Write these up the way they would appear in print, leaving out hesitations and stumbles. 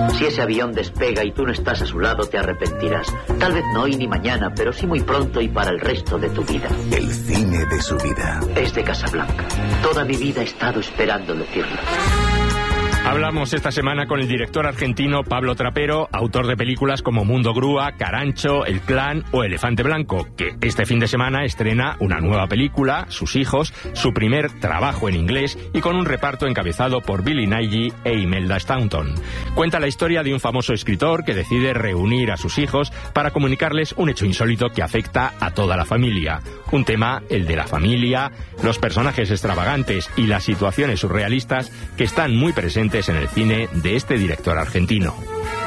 Si ese avión despega y tú no estás a su lado, te arrepentirás. Tal vez no hoy ni mañana, pero sí muy pronto y para el resto de tu vida. El cine de su vida. Es de Casablanca. Toda mi vida he estado esperando decirlo. Hablamos esta semana con el director argentino Pablo Trapero, autor de películas como Mundo Grúa, Carancho, El Clan o Elefante Blanco, que este fin de semana estrena una nueva película, Sus hijos, su primer trabajo en inglés y con un reparto encabezado por Billy Nighy e Imelda Staunton. Cuenta la historia de un famoso escritor que decide reunir a sus hijos para comunicarles un hecho insólito que afecta a toda la familia. Un tema, el de la familia, los personajes extravagantes y las situaciones surrealistas que están muy presentes en el cine de este director argentino.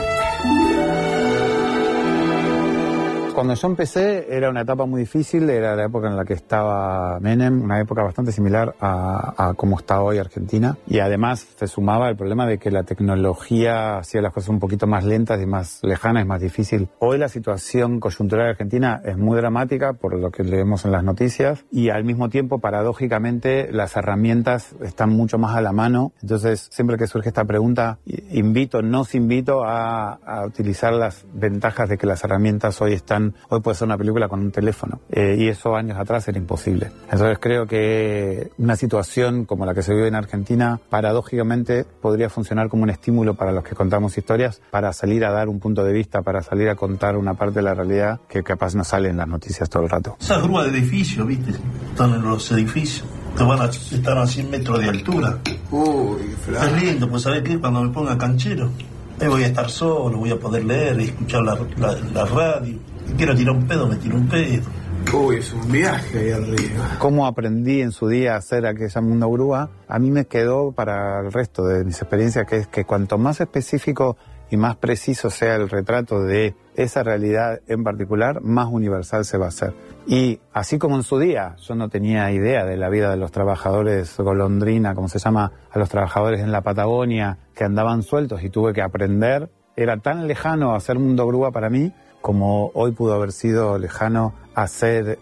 Cuando yo empecé era una etapa muy difícil, era la época en la que estaba Menem, una época bastante similar a cómo está hoy Argentina, y además se sumaba el problema de que la tecnología hacía las cosas un poquito más lentas y más lejanas, es más difícil. Hoy la situación coyuntural de Argentina es muy dramática por lo que leemos en las noticias y al mismo tiempo, paradójicamente, las herramientas están mucho más a la mano. Entonces, siempre que surge esta pregunta, nos invito a utilizar las ventajas de que las herramientas hoy puede ser una película con un teléfono, y eso años atrás era imposible. Entonces creo que una situación como la que se vive en Argentina, paradójicamente, podría funcionar como un estímulo para los que contamos historias, para salir a dar un punto de vista, para salir a contar una parte de la realidad que capaz no sale en las noticias todo el rato. Esas grúas de edificios, ¿viste? Están en los edificios. Están a 100 metros de altura. Uy, Fran. Es lindo, pues ¿sabés qué? Cuando me ponga canchero, ahí voy a estar solo, voy a poder leer y escuchar la radio. Si quiero tirar un pedo, me tiro un pedo. Uy, es un viaje ahí arriba. Cómo aprendí en su día a hacer aquella Mundo Grúa, a mí me quedó para el resto de mis experiencias, que es que cuanto más específico y más preciso sea el retrato de esa realidad en particular, más universal se va a hacer. Y así como en su día yo no tenía idea de la vida de los trabajadores golondrina, como se llama, a los trabajadores en la Patagonia que andaban sueltos y tuve que aprender, era tan lejano hacer Mundo Grúa para mí como hoy pudo haber sido lejano hacer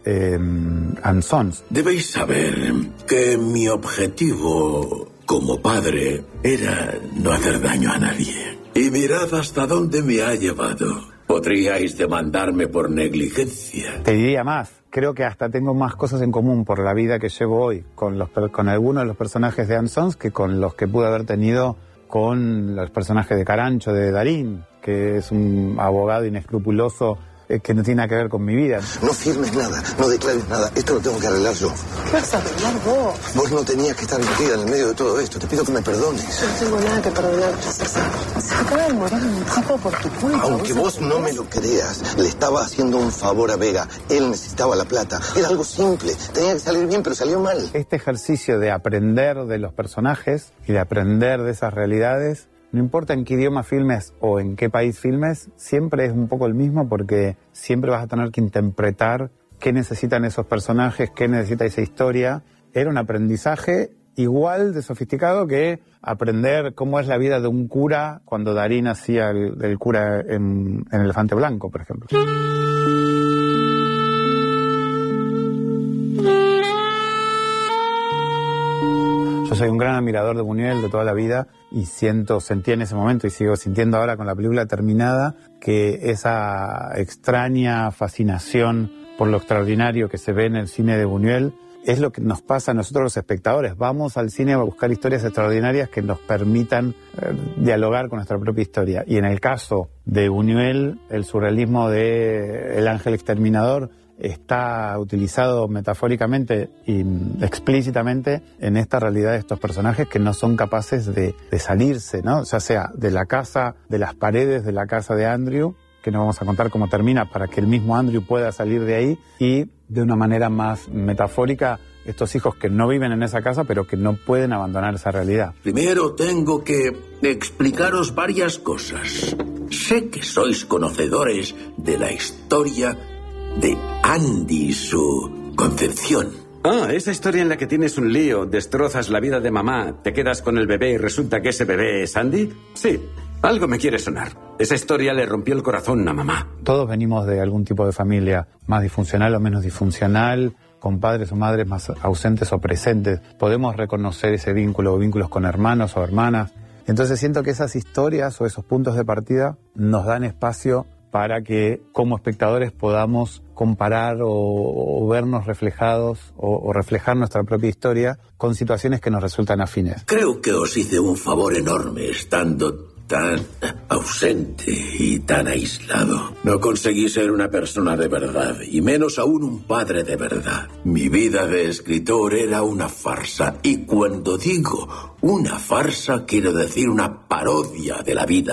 Ansons. Debéis saber que mi objetivo como padre era no hacer daño a nadie. Y mirad hasta dónde me ha llevado. Podríais demandarme por negligencia. Te diría más, creo que hasta tengo más cosas en común por la vida que llevo hoy con algunos de los personajes de Ansons que con los que pude haber tenido con los personajes de Carancho, de Darín, que es un abogado inescrupuloso que no tiene nada que ver con mi vida. No firmes nada, no declares nada. Esto lo tengo que arreglar yo. ¿Qué vas a arreglar vos? Vos no tenías que estar metida en el medio de todo esto. Te pido que me perdones. No tengo nada que perdonar, princesa. Se acaba de morir un tipo por tu culpa. Aunque vos no me lo creas, le estaba haciendo un favor a Vega. Él necesitaba la plata. Era algo simple. Tenía que salir bien, pero salió mal. Este ejercicio de aprender de los personajes y de aprender de esas realidades, no importa en qué idioma filmes o en qué país filmes, siempre es un poco el mismo porque siempre vas a tener que interpretar qué necesitan esos personajes, qué necesita esa historia. Era un aprendizaje igual de sofisticado que aprender cómo es la vida de un cura cuando Darín hacía el cura en Elefante Blanco, por ejemplo. Yo soy un gran admirador de Buñuel de toda la vida y sentí en ese momento y sigo sintiendo ahora con la película terminada que esa extraña fascinación por lo extraordinario que se ve en el cine de Buñuel es lo que nos pasa a nosotros los espectadores. Vamos al cine a buscar historias extraordinarias que nos permitan dialogar con nuestra propia historia. Y en el caso de Buñuel, el surrealismo de El Ángel Exterminador está utilizado metafóricamente y explícitamente en esta realidad de estos personajes que no son capaces de salirse, ¿no? Ya sea de la casa, de las paredes de la casa de Andrew, que no vamos a contar cómo termina para que el mismo Andrew pueda salir de ahí, y de una manera más metafórica, estos hijos que no viven en esa casa pero que no pueden abandonar esa realidad. Primero tengo que explicaros varias cosas. Sé que sois conocedores de la historia de Andy y su concepción. Ah, esa historia en la que tienes un lío, destrozas la vida de mamá, te quedas con el bebé y resulta que ese bebé es Andy. Sí, algo me quiere sonar. Esa historia le rompió el corazón a mamá. Todos venimos de algún tipo de familia, más disfuncional o menos disfuncional, con padres o madres más ausentes o presentes. Podemos reconocer ese vínculo o vínculos con hermanos o hermanas. Entonces siento que esas historias o esos puntos de partida nos dan espacio para que como espectadores podamos comparar o vernos reflejados o reflejar nuestra propia historia con situaciones que nos resultan afines. Creo que os hice un favor enorme estando tan ausente y tan aislado. No conseguí ser una persona de verdad, y menos aún un padre de verdad. Mi vida de escritor era una farsa, y cuando digo una farsa quiero decir una parodia de la vida